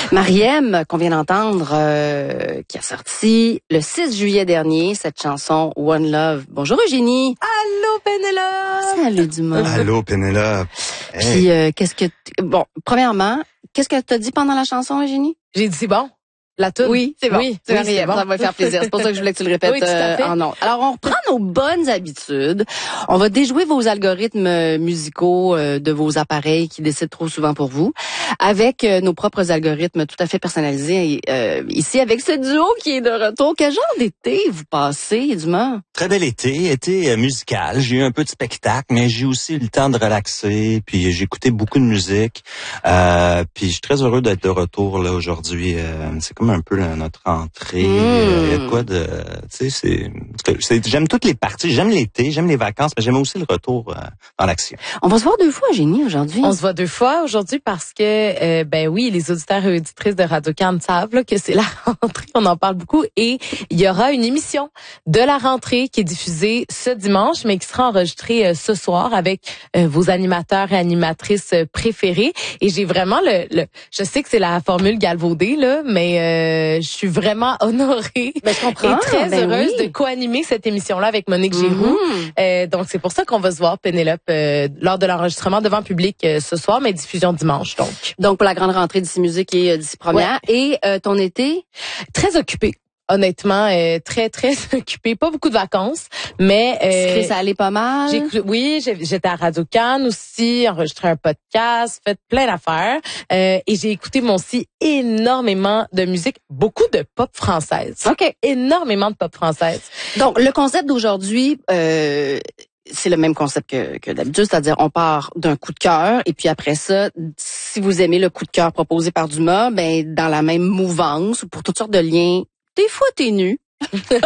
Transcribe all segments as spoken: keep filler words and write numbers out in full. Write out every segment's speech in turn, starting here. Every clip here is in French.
Mariem, qu'on vient d'entendre, euh, qui a sorti le six juillet dernier cette chanson One Love. Bonjour Eugénie. Allô Pénélope. Salut Dumas. Allô Pénélope. Hey. Puis euh, qu'est-ce que t- bon, premièrement, qu'est-ce que t'as dit pendant la chanson Eugénie? J'ai dit c'est bon. La toune. Oui, c'est bon. Oui, c'est oui, Mariem, c'est bon. ça va faire plaisir. C'est pour ça que je voulais que tu le répètes Oui, tout à fait. euh, en nom. Alors, on reprend nos bonnes habitudes. On va déjouer vos algorithmes euh, musicaux euh, de vos appareils qui décident trop souvent pour vous, avec euh, nos propres algorithmes tout à fait personnalisés. Euh, ici, avec ce duo qui est de retour. Quel genre d'été vous passez, Dumas? Très bel été, été euh, musical. J'ai eu un peu de spectacle, mais j'ai aussi eu le temps de relaxer. Puis j'ai écouté beaucoup de musique. Euh, puis je suis très heureux d'être de retour là aujourd'hui. Euh, c'est comme un peu là, notre entrée. Il Mmh. y a quoi de, tu sais, c'est, c'est, j'aime toutes les parties. J'aime l'été, j'aime les vacances, mais j'aime aussi le retour euh, dans l'action. On va se voir deux fois, Eugénie, aujourd'hui. On se voit deux fois aujourd'hui parce que, euh, ben oui, les auditeurs et auditrices de Radio-Can savent là, que c'est la rentrée, on en parle beaucoup. Et il y aura une émission de la rentrée qui est diffusée ce dimanche, mais qui sera enregistrée euh, ce soir avec euh, vos animateurs et animatrices euh, préférés. Et j'ai vraiment le, le... Je sais que c'est la formule galvaudée, là, mais euh, je suis vraiment honorée Ben, je comprends. et très Ben heureuse oui. de co-animer cette émission-là avec Monique Giroux. Mhm. Euh, donc, c'est pour ça qu'on va se voir, Pénélope, euh, lors de l'enregistrement devant public euh, ce soir, mais diffusion dimanche, donc. Donc, pour la grande rentrée d'ici musique et euh, d'ici première. Et euh, ton été? Très occupée. Honnêtement, euh, très, très occupée. Pas beaucoup de vacances, mais... Euh, Euh, ça allait pas mal? J'ai, oui, j'ai, j'étais à Radio-Can aussi, enregistré un podcast, fait plein d'affaires. Euh, et j'ai écouté, moi aussi, énormément de musique, beaucoup de pop française. OK. Énormément de pop française. Donc, le concept d'aujourd'hui... Euh, c'est le même concept que, que d'habitude, c'est-à-dire on part d'un coup de cœur et puis après ça, si vous aimez le coup de cœur proposé par Dumas, ben dans la même mouvance ou pour toutes sortes de liens, des fois t'es nu. comme,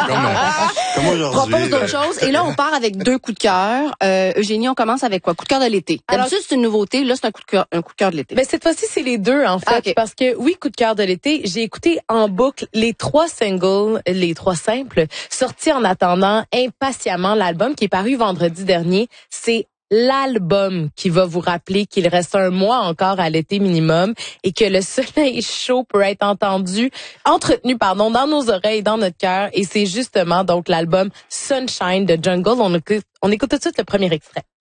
comme aujourd'hui. Propose d'autres choses. Et là, on part avec deux coups de cœur. Euh, Eugénie, on commence avec quoi? Coup de cœur de l'été. D'habitude, c'est une nouveauté. Là, c'est un coup de cœur, un coup de cœur de l'été. Ben cette fois-ci, c'est les deux en fait, Ah, okay. Parce que oui, coup de cœur de l'été, j'ai écouté en boucle les trois singles, les trois simples, sortis en attendant impatiemment l'album qui est paru vendredi dernier. C'est l'album qui va vous rappeler qu'il reste un mois encore à l'été minimum et que le soleil chaud peut être entendu, entretenu, pardon, dans nos oreilles, dans notre cœur. Et c'est justement donc l'album Sunshine de Jungle. On écoute, on écoute tout de suite le premier extrait.